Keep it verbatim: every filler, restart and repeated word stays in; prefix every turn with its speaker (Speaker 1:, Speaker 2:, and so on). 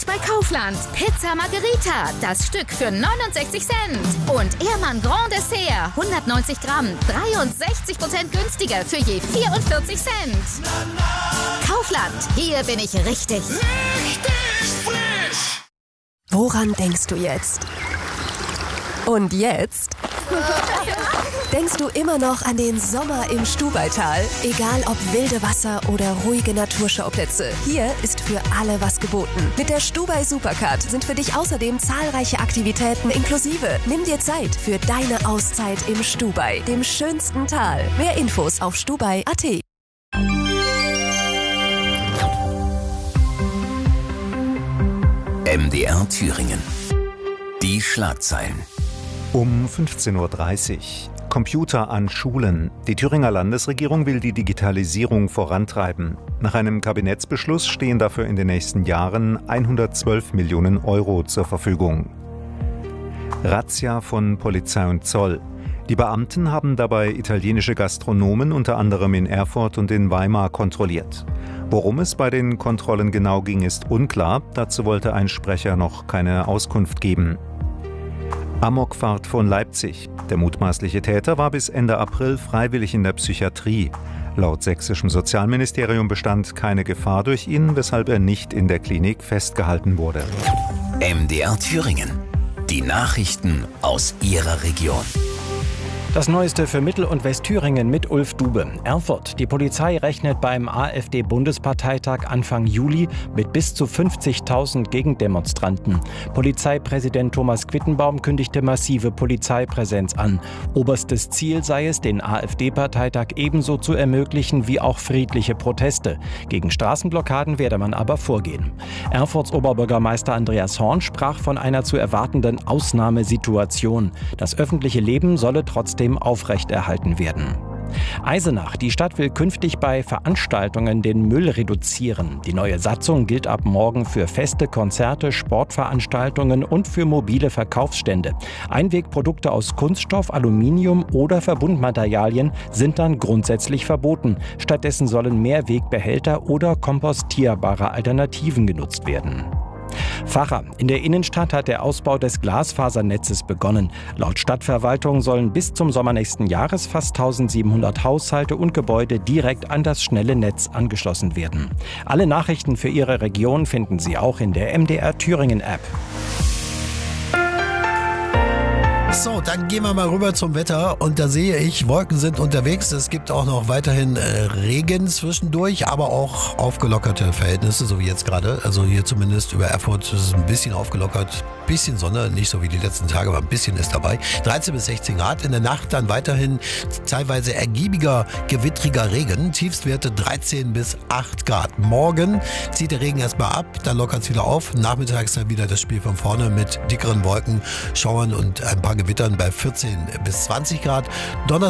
Speaker 1: bei Kaufland. Pizza Margherita, das Stück für neunundsechzig Cent. Und Ehrmann Grand Dessert, hundertneunzig Gramm, dreiundsechzig Prozent günstiger für je vierundvierzig Cent. Kaufland, hier bin ich richtig.
Speaker 2: Richtig frisch!
Speaker 3: Woran denkst du jetzt? Und jetzt? Denkst du immer noch an den Sommer im Stubaital? Egal ob wilde Wasser oder ruhige Naturschauplätze, hier ist für alle was geboten. Mit der Stubai Supercard sind für dich außerdem zahlreiche Aktivitäten inklusive. Nimm dir Zeit für deine Auszeit im Stubai, dem schönsten Tal. Mehr Infos auf stubai punkt at.
Speaker 4: M D R Thüringen. Die Schlagzeilen.
Speaker 5: Um fünfzehn Uhr dreißig. Computer an Schulen. Die Thüringer Landesregierung will die Digitalisierung vorantreiben. Nach einem Kabinettsbeschluss stehen dafür in den nächsten Jahren hundertzwölf Millionen Euro zur Verfügung. Razzia von Polizei und Zoll. Die Beamten haben dabei italienische Gastronomen unter anderem in Erfurt und in Weimar kontrolliert. Worum es bei den Kontrollen genau ging, ist unklar. Dazu wollte ein Sprecher noch keine Auskunft geben. Amokfahrt von Leipzig. Der mutmaßliche Täter war bis Ende April freiwillig in der Psychiatrie. Laut sächsischem Sozialministerium bestand keine Gefahr durch ihn, weshalb er nicht in der Klinik festgehalten wurde.
Speaker 4: M D R Thüringen. Die Nachrichten aus Ihrer Region.
Speaker 6: Das Neueste für Mittel- und Westthüringen mit Ulf Dube. Erfurt. Die Polizei rechnet beim AfD-Bundesparteitag Anfang Juli mit bis zu fünfzigtausend Gegendemonstranten. Polizeipräsident Thomas Quittenbaum kündigte massive Polizeipräsenz an. Oberstes Ziel sei es, den AfD-Parteitag ebenso zu ermöglichen wie auch friedliche Proteste. Gegen Straßenblockaden werde man aber vorgehen. Erfurts Oberbürgermeister Andreas Horn sprach von einer zu erwartenden Ausnahmesituation. Das öffentliche Leben solle trotzdem aufrechterhalten werden. Eisenach. Die Stadt will künftig bei Veranstaltungen den Müll reduzieren. Die neue Satzung gilt ab morgen für Feste, Konzerte, Sportveranstaltungen und für mobile Verkaufsstände. Einwegprodukte aus Kunststoff, Aluminium oder Verbundmaterialien sind dann grundsätzlich verboten. Stattdessen sollen Mehrwegbehälter oder kompostierbare Alternativen genutzt werden. Pfarrer. In der Innenstadt hat der Ausbau des Glasfasernetzes begonnen. Laut Stadtverwaltung sollen bis zum Sommer nächsten Jahres fast eintausendsiebenhundert Haushalte und Gebäude direkt an das schnelle Netz angeschlossen werden. Alle Nachrichten für Ihre Region finden Sie auch in der M D R Thüringen App.
Speaker 7: So, dann gehen wir mal rüber zum Wetter und da sehe ich, Wolken sind unterwegs. Es gibt auch noch weiterhin äh, Regen zwischendurch, aber auch aufgelockerte Verhältnisse, so wie jetzt gerade. Also hier zumindest über Erfurt ist es ein bisschen aufgelockert. Bisschen Sonne, nicht so wie die letzten Tage, aber ein bisschen ist dabei. dreizehn bis sechzehn Grad. In der Nacht dann weiterhin teilweise ergiebiger, gewittriger Regen. Tiefstwerte dreizehn bis acht Grad. Morgen zieht der Regen erstmal ab, dann lockert es wieder auf. Nachmittags dann wieder das Spiel von vorne mit dickeren Wolken, Schauern und ein paar Gewittern bei vierzehn bis zwanzig Grad. Donnerstag